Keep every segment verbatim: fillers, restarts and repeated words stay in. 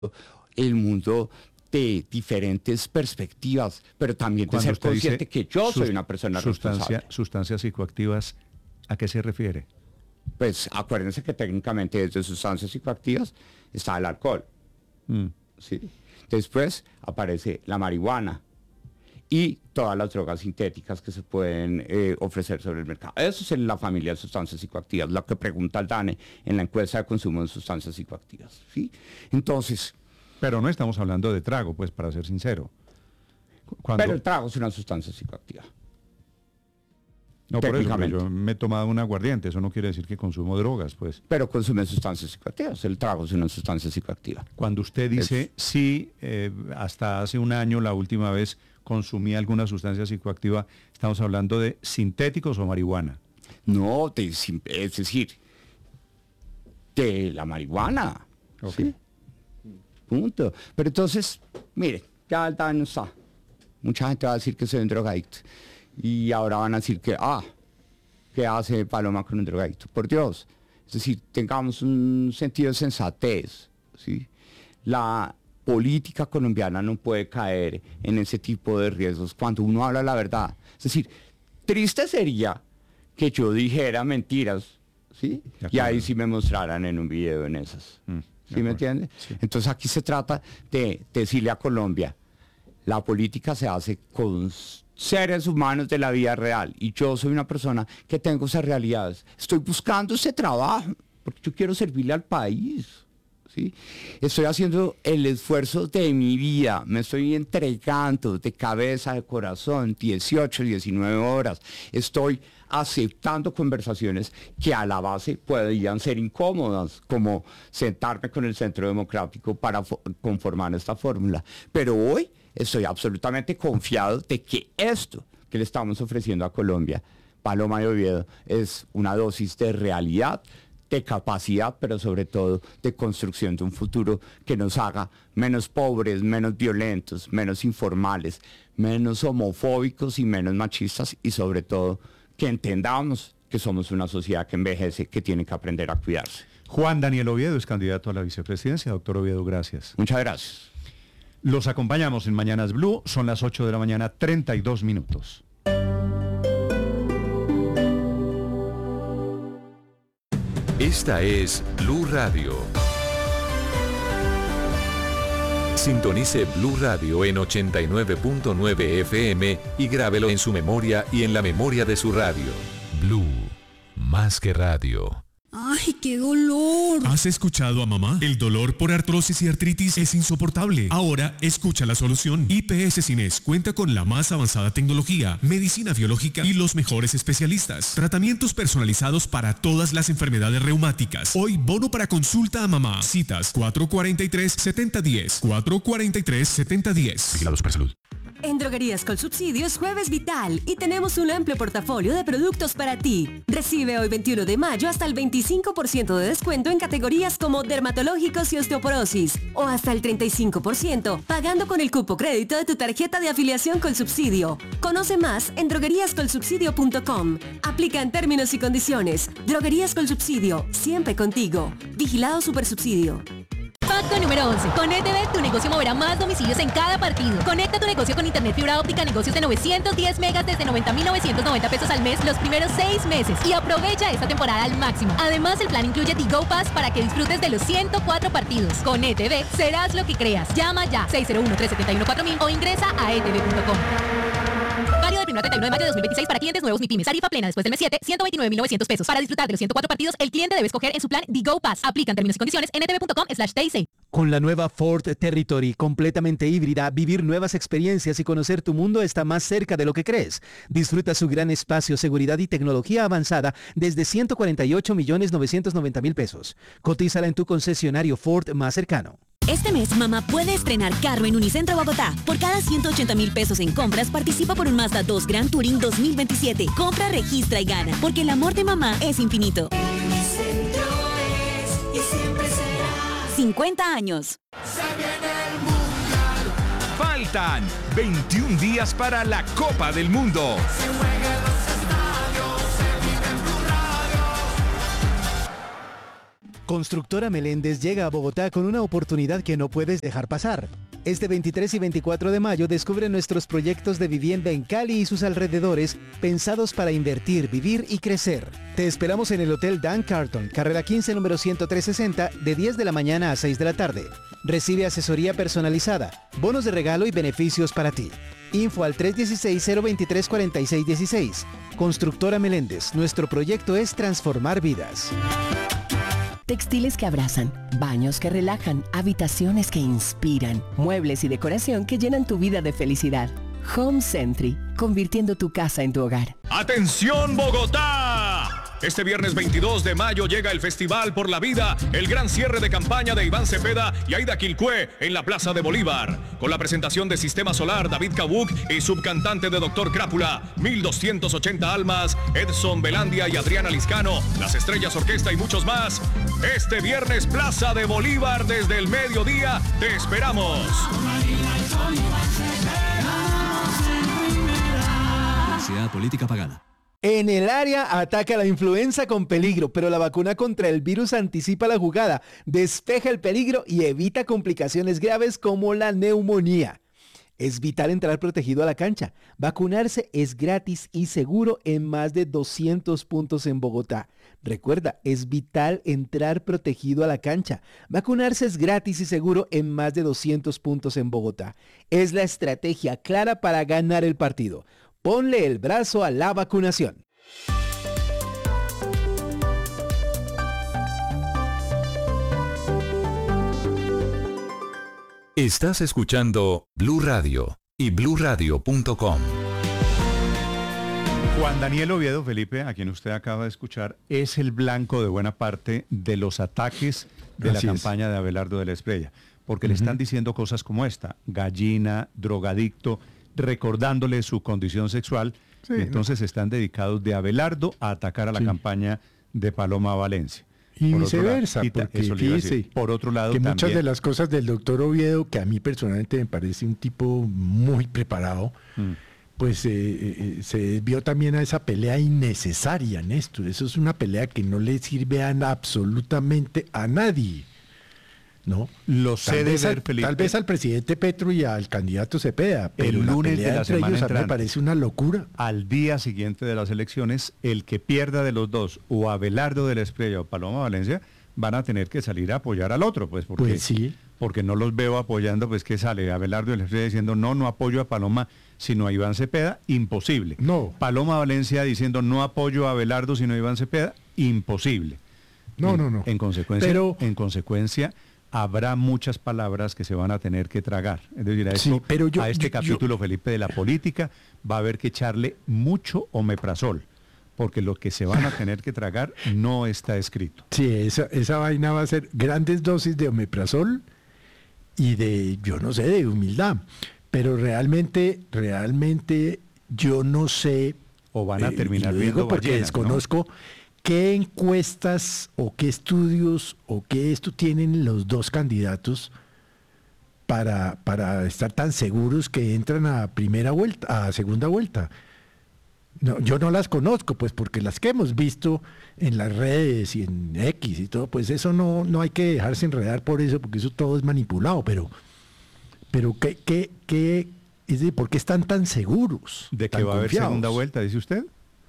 el mundo de diferentes perspectivas, pero también de Cuando ser usted consciente dice que yo soy sus- una persona sustancia, responsable. Sustancias psicoactivas, ¿a qué se refiere? Pues acuérdense que técnicamente desde sustancias psicoactivas está el alcohol. Mm. ¿Sí? Después aparece la marihuana y todas las drogas sintéticas que se pueden eh, ofrecer sobre el mercado. Eso es en la familia de sustancias psicoactivas, lo que pregunta el DANE en la encuesta de consumo de sustancias psicoactivas. ¿Sí? Entonces, Pero no estamos hablando de trago, pues, para ser sincero. Cu- Cuando, pero el trago es una sustancia psicoactiva. no, por eso, pero técnicamente. yo me he tomado un aguardiente, eso no quiere decir que consumo drogas, pues. Pero consumen sustancias psicoactivas. El trago es una sustancia psicoactiva. Cuando usted dice, sí, eh, hasta hace un año, la última vez consumí alguna sustancia psicoactiva, estamos hablando de sintéticos o marihuana. No, de sim- es decir, de la marihuana. Ok. ¿Sí? Punto. Pero entonces, mire, ya el daño está. Mucha gente va a decir que soy un drogadicto. Y ahora van a decir que, ah, ¿qué hace Paloma con un drogadicto? Por Dios. Es decir, tengamos un sentido de sensatez. ¿Sí? La política colombiana no puede caer en ese tipo de riesgos cuando uno habla la verdad. Es decir, triste sería que yo dijera mentiras, ¿sí? De Y ahí acuerdo. sí me mostraran en un video en esas. Mm, de ¿Sí me acuerdo. entiende? Sí. Entonces aquí se trata de decirle a Colombia, la política se hace con s- seres humanos de la vida real y yo soy una persona que tengo esas realidades. Estoy buscando ese trabajo porque yo quiero servirle al país. ¿Sí? Estoy haciendo el esfuerzo de mi vida, me estoy entregando de cabeza, de corazón, dieciocho, diecinueve horas. Estoy aceptando conversaciones que a la base podrían ser incómodas, como sentarme con el Centro Democrático para fo- conformar esta fórmula. Pero hoy estoy absolutamente confiado de que esto que le estamos ofreciendo a Colombia, Paloma de Oviedo, es una dosis de realidad, de capacidad, pero sobre todo de construcción de un futuro que nos haga menos pobres, menos violentos, menos informales, menos homofóbicos y menos machistas y sobre todo que entendamos que somos una sociedad que envejece, que tiene que aprender a cuidarse. Juan Daniel Oviedo es candidato a la vicepresidencia. Doctor Oviedo, gracias. Muchas gracias. Los acompañamos en Mañanas Blue, son las ocho de la mañana, treinta y dos minutos. Esta es Blue Radio. Sintonice Blue Radio en ochenta y nueve punto nueve F M y grábelo en su memoria y en la memoria de su radio. Blue, más que radio. ¡Ay, qué dolor! ¿Has escuchado a mamá? El dolor por artrosis y artritis es insoportable. Ahora, escucha la solución. I P S Cines cuenta con la más avanzada tecnología, medicina biológica y los mejores especialistas. Tratamientos personalizados para todas las enfermedades reumáticas. Hoy, bono para consulta a mamá. Citas cuatro cuatro tres, siete cero uno cero. cuatro cuatro tres, siete cero uno cero. Vigilados por salud. En Droguerías con Subsidios Jueves Vital y tenemos un amplio portafolio de productos para ti. Recibe hoy veintiuno de mayo hasta el veinticinco por ciento de descuento en categorías como dermatológicos y osteoporosis o hasta el treinta y cinco por ciento pagando con el cupo crédito de tu tarjeta de afiliación con subsidio. Conoce más en droguerías col subsidio punto com. Aplican términos y condiciones. Droguerías con Subsidio, siempre contigo. Vigilado Supersubsidio. Pacto número once. Con E T V tu negocio moverá más domicilios en cada partido. Conecta tu negocio con internet fibra óptica, negocios de novecientos diez megas desde noventa mil novecientos noventa pesos al mes los primeros seis meses y aprovecha esta temporada al máximo. Además, el plan incluye Tigo Pass para que disfrutes de los ciento cuatro partidos. Con E T V serás lo que creas. Llama ya seis cero uno, tres siete uno, cuatro mil o ingresa a e t v punto com. Válido del primero al treinta y uno de mayo de dos mil veintiséis para clientes nuevos MIPYMES. Tarifa plena después del mes siete, ciento veintinueve mil novecientos pesos. Para disfrutar de los ciento cuatro partidos, el cliente debe escoger en su plan Digo Pass. Aplican términos y condiciones en e t v punto com slash t i c. Con la nueva Ford Territory completamente híbrida, vivir nuevas experiencias y conocer tu mundo está más cerca de lo que crees. Disfruta su gran espacio, seguridad y tecnología avanzada desde ciento cuarenta y ocho millones novecientos noventa mil pesos. Cotízala en tu concesionario Ford más cercano. Este mes, mamá puede estrenar carro en Unicentro Bogotá. Por cada ciento ochenta mil pesos en compras, participa por un Mazda dos Grand Touring dos mil veintisiete. Compra, registra y gana, porque el amor de mamá es infinito. Unicentro es y siempre será. cincuenta años. Se viene el mundial. Faltan veintiún días para la Copa del Mundo. Se juega en los estadios, se vive en Blue Radio. Constructora Meléndez llega a Bogotá con una oportunidad que no puedes dejar pasar. Este veintitrés y veinticuatro de mayo descubre nuestros proyectos de vivienda en Cali y sus alrededores, pensados para invertir, vivir y crecer. Te esperamos en el Hotel Dan Carlton, carrera quince, número ciento tres sesenta, de diez de la mañana a seis de la tarde. Recibe asesoría personalizada, bonos de regalo y beneficios para ti. Info al tres uno seis, cero dos tres, cuatro seis uno seis. Constructora Meléndez, nuestro proyecto es transformar vidas. Textiles que abrazan, baños que relajan, habitaciones que inspiran, muebles y decoración que llenan tu vida de felicidad. Home Century, convirtiendo tu casa en tu hogar. ¡Atención, Bogotá! Este viernes veintidós de mayo llega el Festival por la Vida, el gran cierre de campaña de Iván Cepeda y Aida Quilcué en la Plaza de Bolívar. Con la presentación de Sistema Solar, David Cabuc y subcantante de Doctor Crápula, mil doscientas ochenta Almas, Edson Belandia y Adriana Liscano, Las Estrellas Orquesta y muchos más. Este viernes, Plaza de Bolívar, desde el mediodía, te esperamos. Publicidad política pagada. En el área ataca la influenza con peligro, pero la vacuna contra el virus anticipa la jugada, despeja el peligro y evita complicaciones graves como la neumonía. Es vital entrar protegido a la cancha. Vacunarse es gratis y seguro en más de doscientos puntos en Bogotá. Recuerda, es vital entrar protegido a la cancha. Vacunarse es gratis y seguro en más de doscientos puntos en Bogotá. Es la estrategia clara para ganar el partido. Ponle el brazo a la vacunación. Estás escuchando Blue Radio y blue radio punto com. Juan Daniel Oviedo, Felipe, a quien usted acaba de escuchar, es el blanco de buena parte de los ataques de Así la es. campaña de Abelardo de la Espriella, porque le Ujú. están diciendo cosas como esta: gallina, drogadicto, recordándole su condición sexual, Sí, y entonces están dedicados de Abelardo a atacar a la Sí. campaña de Paloma Valencia. Y Por otro lado- viceversa, y ta- porque eso le iba a decir. fíjese Por otro lado, que muchas también- de las cosas del doctor Oviedo, que a mí personalmente me parece un tipo muy preparado, Mm. pues eh, eh, se desvió también a esa pelea innecesaria, Néstor. Eso es una pelea que no le sirve a na- absolutamente a nadie. ¿No? Lo Tal sé de vez, ver, al, Felipe. tal vez al presidente Petro y al candidato Cepeda, pero El la lunes pelea de la entre semana ellos a mí me entrante. parece una locura. Al día siguiente de las elecciones, el que pierda de los dos, o Abelardo de la Espriella o Paloma Valencia, van a tener que salir a apoyar al otro, pues porque, Pues sí. porque no los veo apoyando, pues que sale Abelardo de la Espriella diciendo no, no apoyo a Paloma, sino a Iván Cepeda, imposible. No. Paloma Valencia diciendo no apoyo a Abelardo, sino a Iván Cepeda, imposible. No, En- no, no. En consecuencia, Pero- en consecuencia, habrá muchas palabras que se van a tener que tragar. Es decir, a, Sí, esto- pero yo- a este yo- yo- capítulo, Felipe, de la política, va a haber que echarle mucho omeprazol, porque lo que se van a tener que tragar no está escrito. Sí, esa, esa vaina va a ser grandes dosis de omeprazol y de, yo no sé, de humildad. Pero realmente, realmente yo no sé. O van a eh, terminar y lo viendo digo porque ballenas, ¿no? desconozco qué encuestas o qué estudios o qué esto tienen los dos candidatos para, para estar tan seguros que entran a primera vuelta, a segunda vuelta. No, yo no las conozco, pues porque las que hemos visto en las redes y en X y todo, pues eso no, no hay que dejarse enredar por eso, porque eso todo es manipulado, pero, pero ¿qué, qué, qué, es decir, ¿por qué están tan seguros? ¿De que tan va a haber confiados? segunda vuelta, dice usted?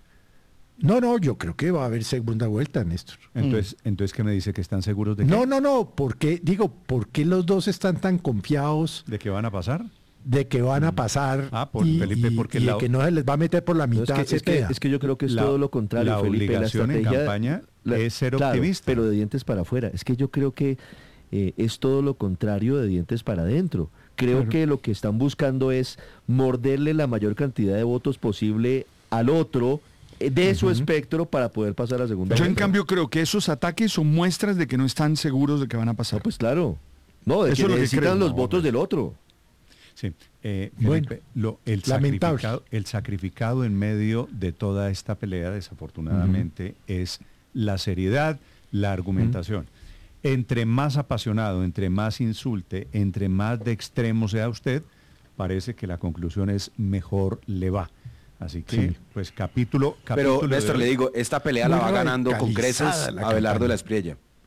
No, no, yo creo que va a haber segunda vuelta, Néstor. Entonces, entonces ¿qué me dice? ¿Que están seguros de No, qué? no, no, porque digo, ¿por qué los dos están tan confiados ¿De qué van a pasar? de que van a pasar Ah, por y, Felipe, y- porque y de la- que no se les va a meter por la No, mitad? es, que, es, que, Cepeda? es que yo creo que es La- todo lo contrario, la Felipe. obligación en estrategia- campaña es ser claro, optimista. pero de dientes para afuera. Es que yo creo que eh, es todo lo contrario de dientes para adentro. Creo Claro. que lo que están buscando es morderle la mayor cantidad de votos posible al otro eh, de su Ujú. espectro para poder pasar a la segunda Yo en vuelta. cambio creo que esos ataques son muestras de que no están seguros de que van a pasar. Pues claro. No, de Eso que es lo que necesitan creo. los No, votos del otro. Sí. Eh, Bueno, Felipe, lo- el, lamentable. sacrificado, el sacrificado en medio de toda esta pelea, desafortunadamente, es la seriedad, la argumentación. Entre más apasionado, entre más insulte, entre más de extremo sea usted, parece que la conclusión es mejor le va. Así que, Sí. pues capítulo, Pero capítulo Néstor, de- le digo, esta pelea la Muy va ganando con radicalizada creces la Abelardo campaña. de la Espriella.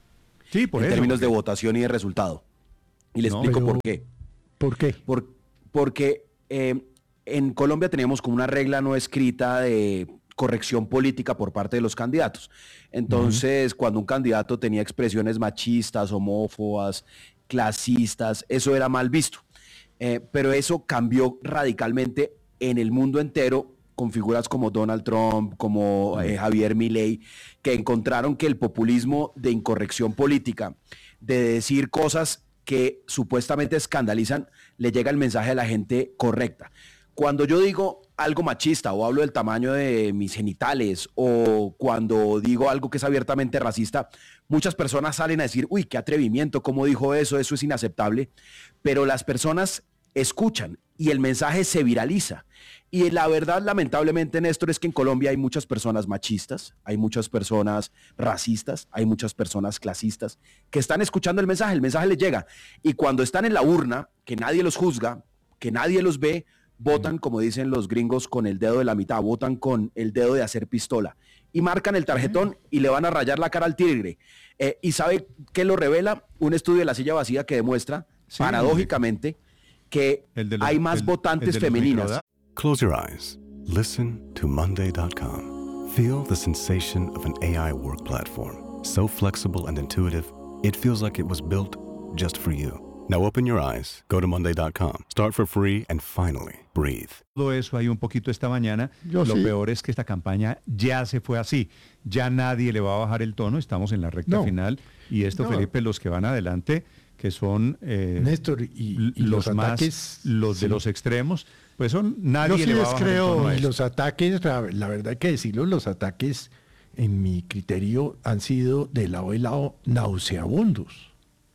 Sí, por en eso, términos de porque- votación y de resultado. Y les No, explico pero- por qué. ¿Por qué? Por- porque eh, en Colombia teníamos como una regla no escrita de corrección política por parte de los candidatos. Entonces, cuando un candidato tenía expresiones machistas, homófobas, clasistas, eso era mal visto. Eh, pero eso cambió radicalmente en el mundo entero con figuras como Donald Trump, como eh, Javier Milei, que encontraron que el populismo de incorrección política, de decir cosas que supuestamente escandalizan, le llega el mensaje a la gente correcta. Cuando yo digo algo machista o hablo del tamaño de mis genitales o cuando digo algo que es abiertamente racista, muchas personas salen a decir, uy, qué atrevimiento, cómo dijo eso, eso es inaceptable, pero las personas escuchan y el mensaje se viraliza. Y la verdad, lamentablemente, Néstor, es que en Colombia hay muchas personas machistas, hay muchas personas racistas, hay muchas personas clasistas que están escuchando el mensaje, el mensaje les llega. Y cuando están en la urna, que nadie los juzga, que nadie los ve, votan, como dicen los gringos, con el dedo de la mitad, votan con el dedo de hacer pistola. Y marcan el tarjetón y le van a rayar la cara al tigre. Eh, ¿Y sabe qué lo revela? Un estudio de La Silla Vacía que demuestra, Sí, paradójicamente, que El de los- hay más el- votantes el de los femeninas. microda- Close your eyes. Listen to Monday dot com. Feel the sensation of an A I work platform. So flexible and intuitive, it feels like it was built just for you. Now open your eyes, go to Monday dot com, start for free, and finally, breathe. Todo eso hay un poquito esta mañana. Yo Lo sí. peor es que esta campaña ya se fue así. Ya nadie le va a bajar el tono. Estamos en la recta No. final. Y esto, No. Felipe, los que van adelante, que son eh, Néstor, y, l- y los, los más, ataques, los de sí. los extremos, pues son nadie Yo sí le va a les bajar el tono creo, a y esto. los ataques, la, la verdad hay que decirlo, los ataques, en mi criterio, han sido de lado y lado nauseabundos.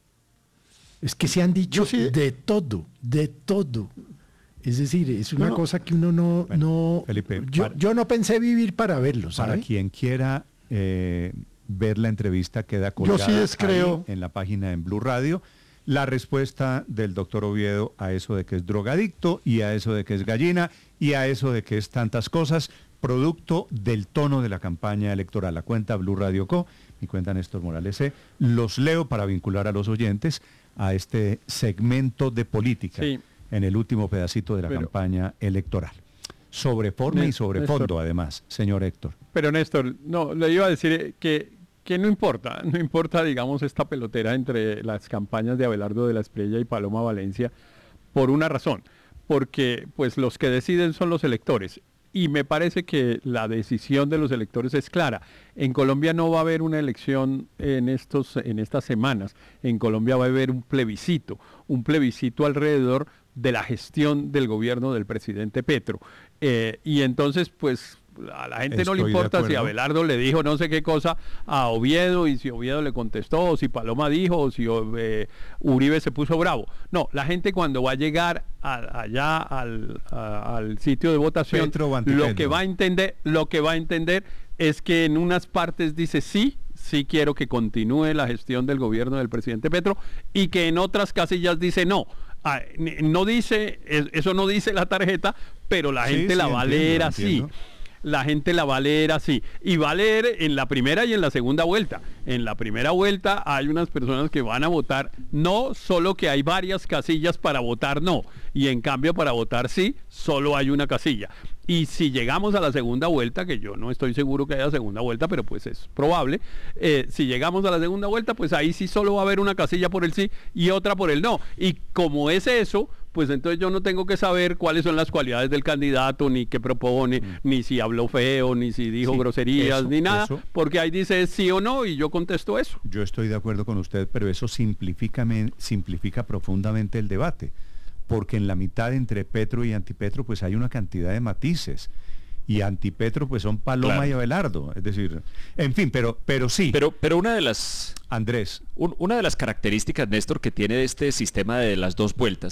Es que se han dicho de todo, de todo. Es decir, es una No, no. cosa que uno no... no Felipe, yo, para- yo no pensé vivir para verlo, Para ¿sabe? quien quiera eh, ver la entrevista, queda colgada sí les creo. ahí en la página en Blue Radio. La respuesta del doctor Oviedo a eso de que es drogadicto y a eso de que es gallina y a eso de que es tantas cosas, producto del tono de la campaña electoral. La cuenta Blue Radio Co, mi cuenta Néstor Morales C. Los leo para vincular a los oyentes a este segmento de política Sí. en el último pedacito de la Pero- campaña electoral. Sobre forma y Né- sobre Néstor. fondo, además, señor Héctor. Pero Néstor, no, le iba a decir que, que no importa, no importa, digamos, esta pelotera entre las campañas de Abelardo de la Espriella y Paloma Valencia, por una razón, porque pues los que deciden son los electores. Y me parece que la decisión de los electores es clara. En Colombia no va a haber una elección en, estos, en estas semanas. En Colombia va a haber un plebiscito, un plebiscito alrededor de la gestión del gobierno del presidente Petro. Eh, y entonces, pues, a la gente no Estoy le de importa si acuerdo. Abelardo le dijo no sé qué cosa a Oviedo y si Oviedo le contestó, o si Paloma dijo, o si eh, Uribe se puso bravo. No, la gente cuando va a llegar a- allá al, a- al sitio de votación, Petro o lo antipetro. que va a entender, lo que va a entender es que en unas partes dice sí, sí quiero que continúe la gestión del gobierno del presidente Petro, y que en otras casillas dice no. Ah, n- no dice, es- eso no dice la tarjeta, pero la Sí, gente sí, la va a entiendo, leer lo así. entiendo. La gente la va a leer así. Y va a leer en la primera y en la segunda vuelta. En la primera vuelta hay unas personas que van a votar no, solo que hay varias casillas para votar no. Y en cambio para votar sí, solo hay una casilla. Y si llegamos a la segunda vuelta, que yo no estoy seguro que haya segunda vuelta, pero pues es probable, eh, si llegamos a la segunda vuelta, pues ahí sí solo va a haber una casilla por el sí y otra por el no. Y como es eso, pues entonces yo no tengo que saber cuáles son las cualidades del candidato, ni qué propone, ni si habló feo, ni si dijo Sí, groserías, eso, ni nada, eso. porque ahí dice sí o no y yo contesto eso. Yo estoy de acuerdo con usted, pero eso simplifica, men- simplifica profundamente el debate, porque en la mitad entre Petro y Antipetro pues hay una cantidad de matices. Y Antipetro pues son Paloma Claro. y Abelardo, es decir, en fin, pero, pero sí. Pero, pero una de las... Andrés. un- una de las características, Néstor, que tiene este sistema de las dos vueltas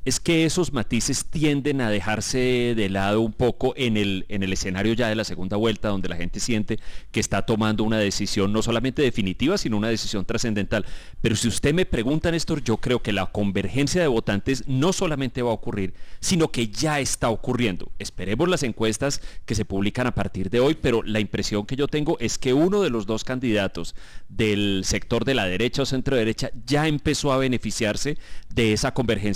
es que esos matices tienden a dejarse de lado un poco en el, en el escenario ya de la segunda vuelta, donde la gente siente que está tomando una decisión no solamente definitiva, sino una decisión trascendental. Pero si usted me pregunta, Néstor, yo creo que la convergencia de votantes no solamente va a ocurrir, sino que ya está ocurriendo. Esperemos las encuestas que se publican a partir de hoy, pero la impresión que yo tengo es que uno de los dos candidatos del sector de la derecha o centro derecha ya empezó a beneficiarse de esa convergencia